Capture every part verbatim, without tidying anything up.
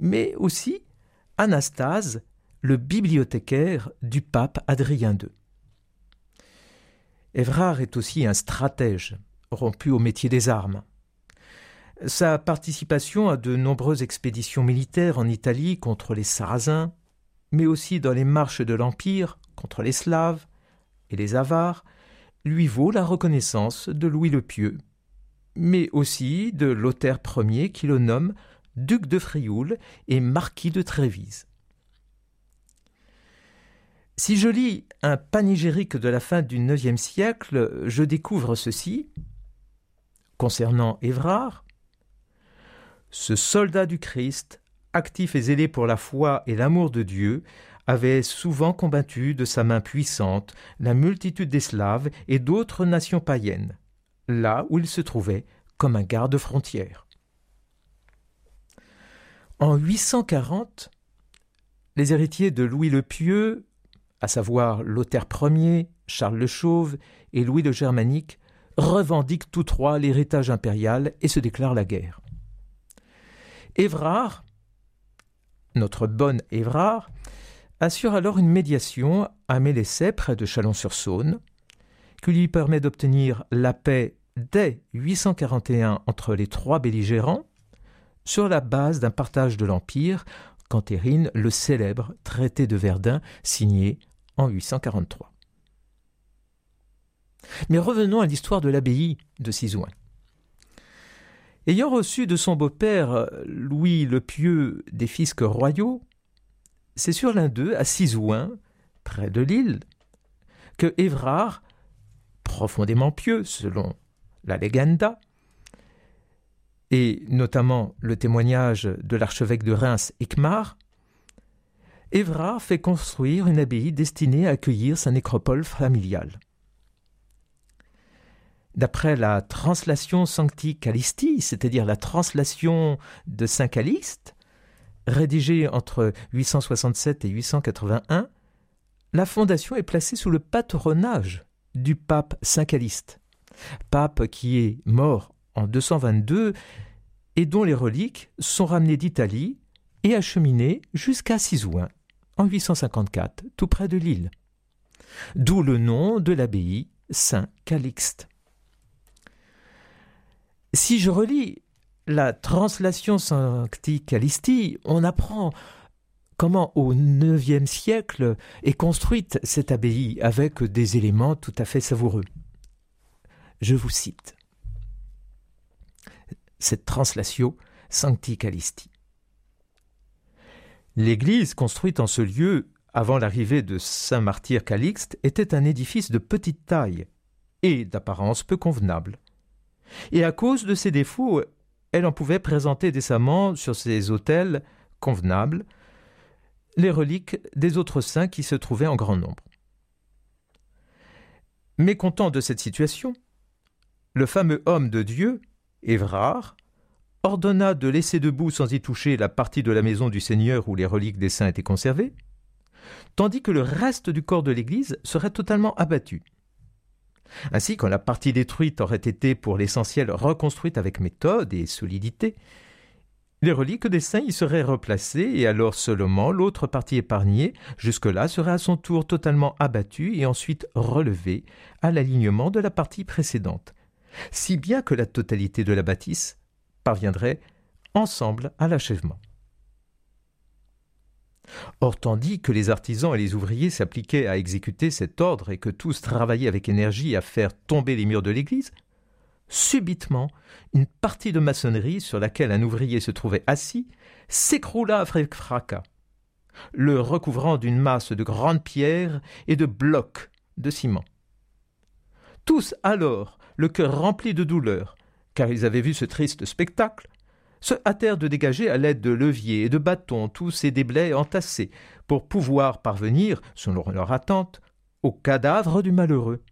mais aussi Anastase, le bibliothécaire du pape Adrien deux. Évrard est aussi un stratège, rompu au métier des armes. Sa participation à de nombreuses expéditions militaires en Italie contre les Sarrasins, mais aussi dans les marches de l'Empire contre les Slaves et les Avars, lui vaut la reconnaissance de Louis le Pieux, mais aussi de Lothaire Ier qui le nomme duc de Frioul et marquis de Trévise. Si je lis un panégyrique de la fin du neuvième siècle, je découvre ceci concernant Évrard. Ce soldat du Christ, actif et zélé pour la foi et l'amour de Dieu, avait souvent combattu de sa main puissante la multitude des Slaves et d'autres nations païennes, là où il se trouvait comme un garde-frontière. En huit cent quarante, les héritiers de Louis le Pieux, à savoir Lothaire Ier, Charles le Chauve et Louis le Germanique, revendiquent tous trois l'héritage impérial et se déclarent la guerre. Évrard, notre bon Évrard, assure alors une médiation à Mélessay, près de Chalon-sur-Saône, qui lui permet d'obtenir la paix dès huit cent quarante et un entre les trois belligérants, sur la base d'un partage de l'Empire qu'entérine le célèbre traité de Verdun signé en huit cent quarante-trois. Mais revenons à l'histoire de l'abbaye de Sizouin. Ayant reçu de son beau-père Louis le Pieux des fiscs royaux, c'est sur l'un d'eux, à Sizouin, près de Lille, que Évrard, profondément pieux selon la Legenda, et notamment le témoignage de l'archevêque de Reims, Hickmar, Évrard fait construire une abbaye destinée à accueillir sa nécropole familiale. D'après la translation Sancti Callisti, c'est-à-dire la translation de Saint Calixte, rédigée entre huit cent soixante-sept et huit cent quatre-vingt-un, la fondation est placée sous le patronage du pape Saint Calixte, pape qui est mort en deux cent vingt-deux et dont les reliques sont ramenées d'Italie et acheminées jusqu'à Sizouin en huit cent cinquante-quatre, tout près de Lille. D'où le nom de l'abbaye Saint Calixte. Si je relis la translation Sancti Callisti, on apprend comment au neuvième siècle est construite cette abbaye avec des éléments tout à fait savoureux. Je vous cite cette translation Sancti Callisti. L'église construite en ce lieu avant l'arrivée de saint martyr Calixte était un édifice de petite taille et d'apparence peu convenable. Et à cause de ses défauts, elle en pouvait présenter décemment sur ses autels convenables les reliques des autres saints qui se trouvaient en grand nombre. Mécontent de cette situation, le fameux homme de Dieu, Évrard, ordonna de laisser debout sans y toucher la partie de la maison du Seigneur où les reliques des saints étaient conservées, tandis que le reste du corps de l'église serait totalement abattu. Ainsi, quand la partie détruite aurait été pour l'essentiel reconstruite avec méthode et solidité, les reliques des saints y seraient replacées et alors seulement l'autre partie épargnée, jusque-là, serait à son tour totalement abattue et ensuite relevée à l'alignement de la partie précédente, si bien que la totalité de la bâtisse parviendrait ensemble à l'achèvement. Or, tandis que les artisans et les ouvriers s'appliquaient à exécuter cet ordre et que tous travaillaient avec énergie à faire tomber les murs de l'église, subitement, une partie de maçonnerie sur laquelle un ouvrier se trouvait assis s'écroula avec fracas, le recouvrant d'une masse de grandes pierres et de blocs de ciment. Tous alors, le cœur rempli de douleur, car ils avaient vu ce triste spectacle, se hâtèrent de dégager à l'aide de leviers et de bâtons tous ces déblais entassés pour pouvoir parvenir, selon leur attente, au cadavre du malheureux.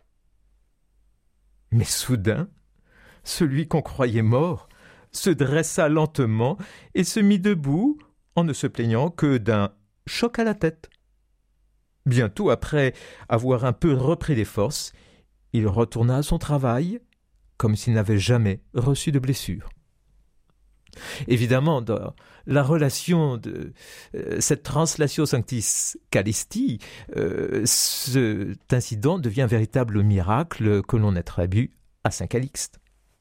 Mais soudain, celui qu'on croyait mort se dressa lentement et se mit debout en ne se plaignant que d'un choc à la tête. Bientôt après avoir un peu repris des forces, il retourna à son travail comme s'il n'avait jamais reçu de blessure. Évidemment, dans la relation de euh, cette translatio sanctis Callisti, euh, cet incident devient un véritable miracle que l'on attribue à Saint Calixte.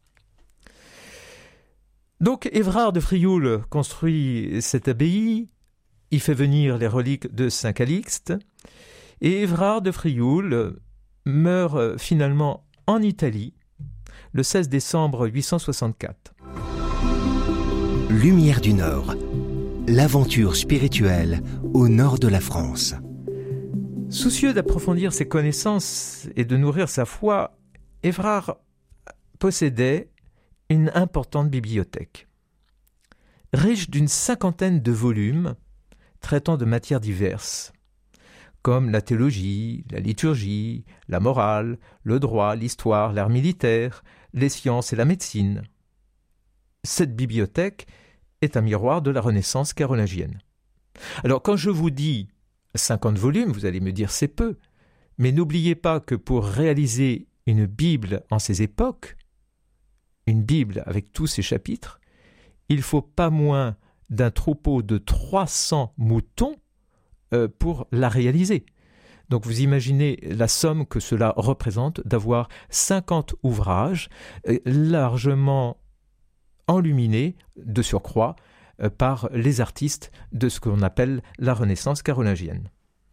Donc Évrard de Frioul construit cette abbaye, il fait venir les reliques de Saint Calixte, et Évrard de Frioul meurt finalement en Italie le seize décembre huit cent soixante-quatre. Lumière du Nord, l'aventure spirituelle au nord de la France. Soucieux d'approfondir ses connaissances et de nourrir sa foi, Évrard possédait une importante bibliothèque. Riche d'une cinquantaine de volumes traitant de matières diverses, comme la théologie, la liturgie, la morale, le droit, l'histoire, l'art militaire, les sciences et la médecine. Cette bibliothèque est un miroir de la Renaissance carolingienne. Alors quand je vous dis cinquante volumes, vous allez me dire c'est peu, mais n'oubliez pas que pour réaliser une Bible en ces époques, une Bible avec tous ses chapitres, il faut pas moins d'un troupeau de trois cents moutons euh, pour la réaliser. Donc vous imaginez la somme que cela représente d'avoir cinquante ouvrages euh, largement enluminés de surcroît euh, par les artistes de ce qu'on appelle la Renaissance carolingienne.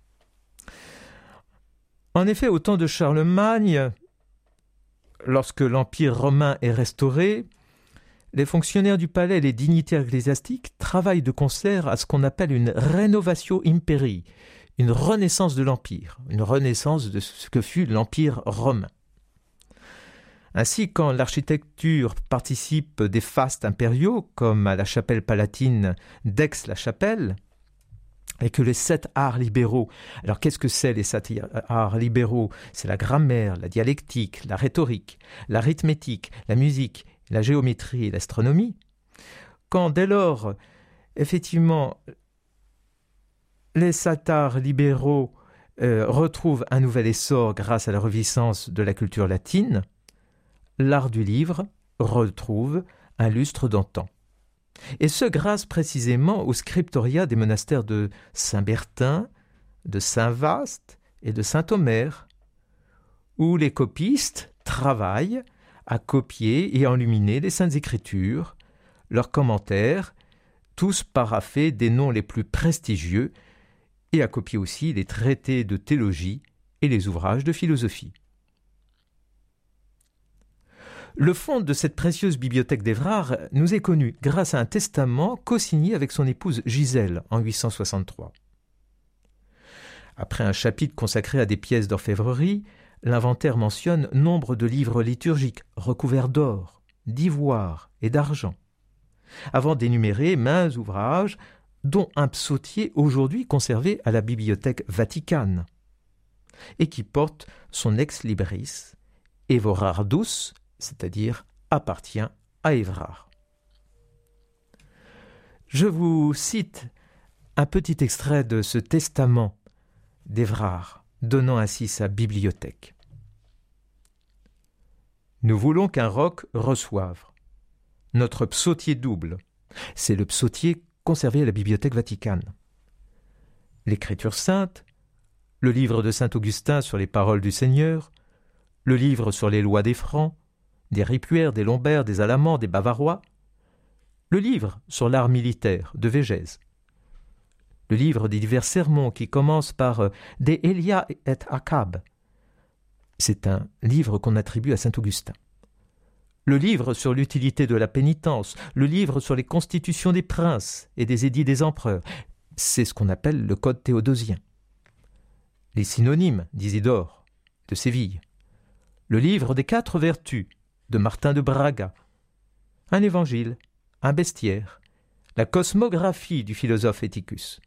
En effet, au temps de Charlemagne, lorsque l'Empire romain est restauré, les fonctionnaires du palais et les dignitaires ecclésiastiques travaillent de concert à ce qu'on appelle une rénovatio imperii, une renaissance de l'Empire, une renaissance de ce que fut l'Empire romain. Ainsi, quand l'architecture participe des fastes impériaux, comme à la chapelle palatine d'Aix-la-Chapelle, et que les sept arts libéraux, alors qu'est-ce que c'est les sept arts libéraux? C'est la grammaire, la dialectique, la rhétorique, l'arithmétique, la musique, la géométrie et l'astronomie. Quand dès lors, effectivement, les sept arts libéraux euh, retrouvent un nouvel essor grâce à la reviviscence de la culture latine, l'art du livre retrouve un lustre d'antan. Et ce grâce précisément au scriptoria des monastères de Saint-Bertin, de Saint-Vaast et de Saint-Omer, où les copistes travaillent à copier et enluminer les Saintes Écritures, leurs commentaires, tous paraphés des noms les plus prestigieux, et à copier aussi les traités de théologie et les ouvrages de philosophie. Le fond de cette précieuse bibliothèque d'Évrard nous est connu grâce à un testament co-signé avec son épouse Gisèle en huit cent soixante-trois. Après un chapitre consacré à des pièces d'orfèvrerie, l'inventaire mentionne nombre de livres liturgiques recouverts d'or, d'ivoire et d'argent, avant d'énumérer maints ouvrages, dont un psautier aujourd'hui conservé à la Bibliothèque Vaticane, et qui porte son ex-libris, Evorardus, c'est-à-dire appartient à Évrard. Je vous cite un petit extrait de ce testament d'Évrard, donnant ainsi sa bibliothèque. Nous voulons qu'un roc reçoive notre psautier double. C'est le psautier conservé à la Bibliothèque Vaticane. L'Écriture sainte, le livre de saint Augustin sur les paroles du Seigneur, le livre sur les lois des Francs, des Ripuaires, des Lombards, des Alamans, des Bavarois, le livre sur l'art militaire de Végèse, le livre des divers sermons qui commence par euh, « De Elia et Acab ». C'est un livre qu'on attribue à saint Augustin. Le livre sur l'utilité de la pénitence, le livre sur les constitutions des princes et des édits des empereurs, c'est ce qu'on appelle le Code théodosien. Les synonymes d'Isidore, de Séville, le livre des quatre vertus de Martin de Braga, un évangile, un bestiaire, la cosmographie du philosophe Éthicus.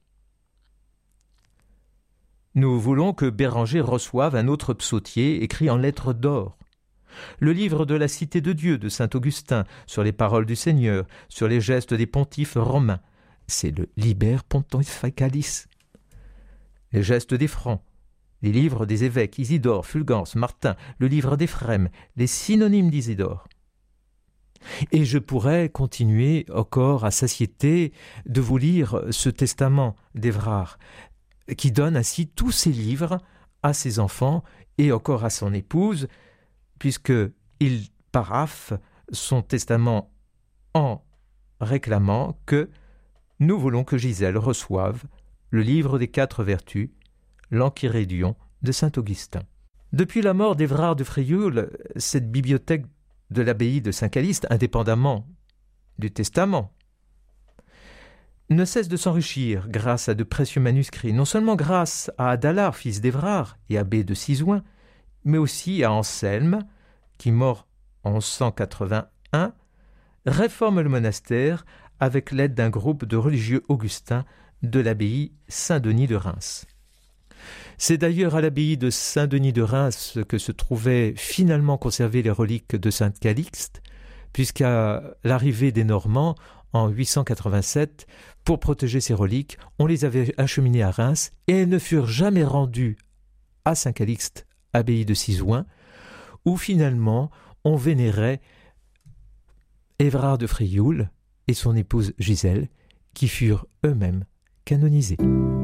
Nous voulons que Béranger reçoive un autre psautier écrit en lettres d'or, le livre de la Cité de Dieu de saint Augustin sur les paroles du Seigneur, sur les gestes des pontifes romains, c'est le Liber Pontificalis, les gestes des francs, les livres des évêques Isidore, Fulgence, Martin, le livre d'Éphrem, les synonymes d'Isidore. Et je pourrais continuer encore à satiété de vous lire ce testament d'Évrard, qui donne ainsi tous ses livres à ses enfants et encore à son épouse, puisqu'il paraphe son testament en réclamant que nous voulons que Gisèle reçoive le livre des quatre vertus, l'Enchiridion de saint Augustin. Depuis la mort d'Évrard de Frioul, cette bibliothèque de l'abbaye de Saint-Calixte, indépendamment du testament, ne cesse de s'enrichir grâce à de précieux manuscrits, non seulement grâce à Adalard, fils d'Évrard et abbé de Sizouin, mais aussi à Anselme, qui, mort en onze cent quatre-vingt-un, réforme le monastère avec l'aide d'un groupe de religieux augustins de l'abbaye Saint-Denis de Reims. C'est d'ailleurs à l'abbaye de Saint-Denis de Reims que se trouvaient finalement conservées les reliques de saint Calixte, puisqu'à l'arrivée des Normands, en huit cent quatre-vingt-sept, pour protéger ces reliques, on les avait acheminées à Reims et elles ne furent jamais rendues à saint Calixte, abbaye de Sizouin, où finalement on vénérait Évrard de Frioul et son épouse Gisèle, qui furent eux-mêmes canonisés.